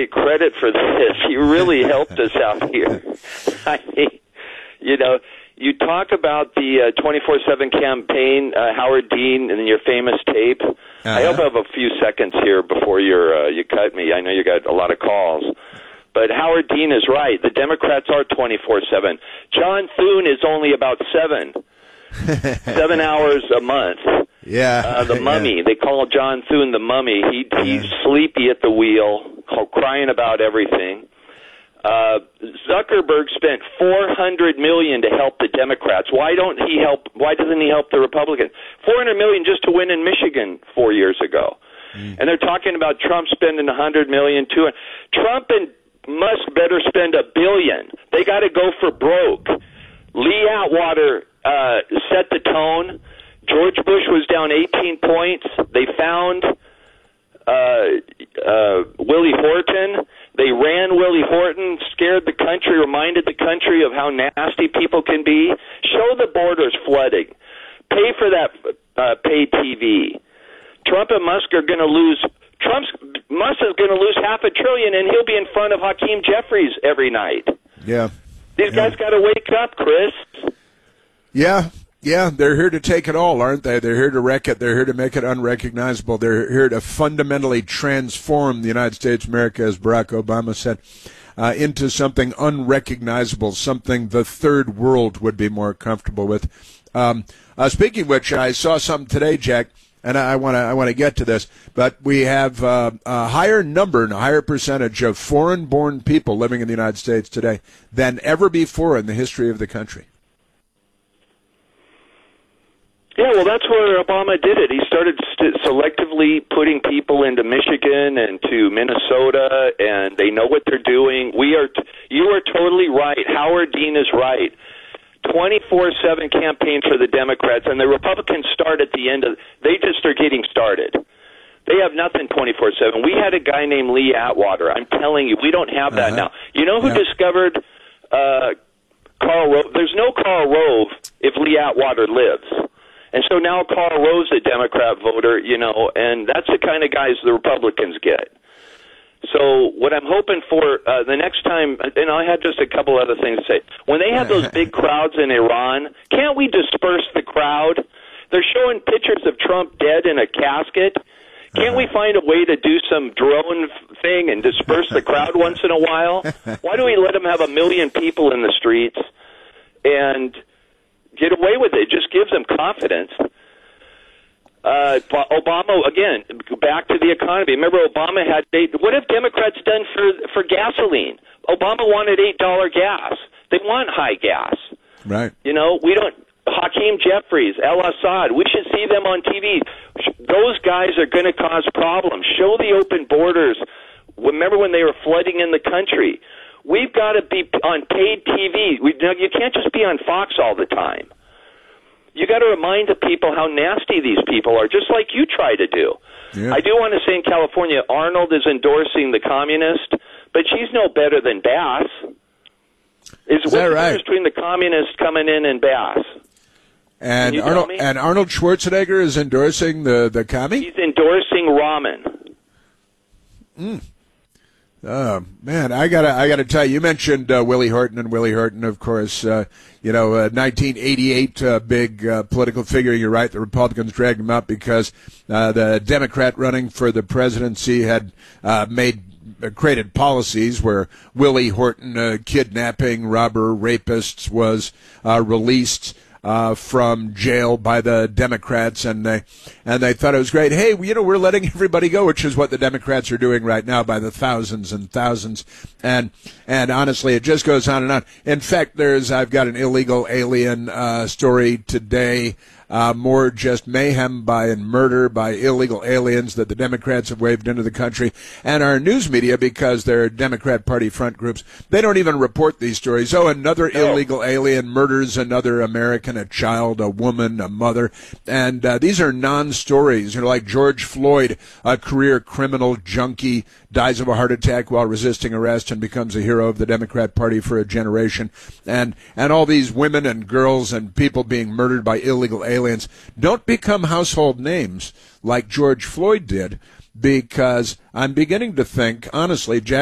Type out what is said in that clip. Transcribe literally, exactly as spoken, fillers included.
get credit for this. You really helped us out here. I mean, you know, you talk about the uh, twenty-four seven campaign, uh, Howard Dean, and your famous tape. Uh-huh. I hope I have a few seconds here before you're, uh, you cut me. I know you got a lot of calls. But Howard Dean is right. The Democrats are twenty-four seven. John Thune is only about seven. Seven hours a month. Yeah. Uh, the mummy. Yeah. They call John Thune the mummy. He, he's sleepy at the wheel, crying about everything. Uh, Zuckerberg spent four hundred million dollars to help the Democrats. Why don't he help? Why doesn't he help the Republicans? four hundred million dollars just to win in Michigan four years ago. Mm. And they're talking about Trump spending one hundred million dollars, two hundred. Trump and Musk better spend a billion. They got to go for broke. Lee Atwater uh, set the tone. George Bush was down eighteen points. They found uh, uh, Willie Horton. They ran Willie Horton, scared the country, reminded the country of how nasty people can be. Show the borders flooding. Pay for that uh, paid T V. Trump and Musk are going to lose. Trump's Musk is going to lose half a trillion, and he'll be in front of Hakeem Jeffries every night. Yeah. These yeah. guys got to wake up, Chris. Yeah. Yeah, they're here to take it all, aren't they? They're here to wreck it. They're here to make it unrecognizable. They're here to fundamentally transform the United States of America, as Barack Obama said, uh, into something unrecognizable, something the third world would be more comfortable with. Um, uh, speaking of which, I saw something today, Jack, and I want to I want to get to this, but we have uh, a higher number and a higher percentage of foreign-born people living in the United States today than ever before in the history of the country. Yeah, well, that's where Obama did it. He started st- selectively putting people into Michigan and to Minnesota, and they know what they're doing. We are, t- you are totally right. Howard Dean is right. twenty-four seven campaign for the Democrats, and the Republicans start at the end of. They just are getting started. They have nothing twenty-four seven. We had a guy named Lee Atwater. I'm telling you, we don't have that uh-huh. now. You know who yeah. discovered uh, Karl Rove? There's no Karl Rove if Lee Atwater lives. And so now Karl Rove's a Democrat voter, you know, and that's the kind of guys the Republicans get. So what I'm hoping for uh, the next time, and I had just a couple other things to say. When they have those big crowds in Iran, can't we disperse the crowd? They're showing pictures of Trump dead in a casket. Can't we find a way to do some drone thing and disperse the crowd once in a while? Why do we let them have a million people in the streets and get away with it? It just gives them confidence. Uh, Obama, again, back to the economy. Remember, Obama had eight. What have Democrats done for for gasoline? Obama wanted eight dollar gas. They want high gas. Right. You know, we don't. Hakeem Jeffries, El Assad. We should see them on T V. Those guys are going to cause problems. Show the open borders. Remember when they were flooding in the country? We've got to be on paid T V. We, you can't just be on Fox all the time. You got to remind the people how nasty these people are, just like you try to do. Yeah. I do want to say in California, Arnold is endorsing the communist, but she's no better than Bass. Is, is what's that the right? difference between the communists coming in and Bass? And Arnold and Arnold Schwarzenegger is endorsing the the commie? He's endorsing ramen. Mm. Oh man, I gotta, I gotta tell you. You mentioned uh, Willie Horton, and Willie Horton, of course, uh, you know, uh, nineteen eighty-eight uh, big uh, political figure. You're right. The Republicans dragged him up because uh, the Democrat running for the presidency had uh, made uh, created policies where Willie Horton, uh, kidnapping, robber, rapists, was uh, released Uh, from jail by the Democrats, and they and they thought it was great. Hey, you know, we're letting everybody go, which is what the Democrats are doing right now by the thousands and thousands. And and honestly, it just goes on and on. In fact, there's I've got an illegal alien uh, story today. Uh, more just mayhem by and murder by illegal aliens that the Democrats have waved into the country. And our news media, because they're Democrat Party front groups, they don't even report these stories. Oh, another no. illegal alien murders another American, a child, a woman, a mother. And uh, these are non-stories. You know, like George Floyd, a career criminal junkie, dies of a heart attack while resisting arrest and becomes a hero of the Democrat Party for a generation. And, and all these women and girls and people being murdered by illegal aliens don't become household names like George Floyd did, because I'm beginning to think, honestly, Jack,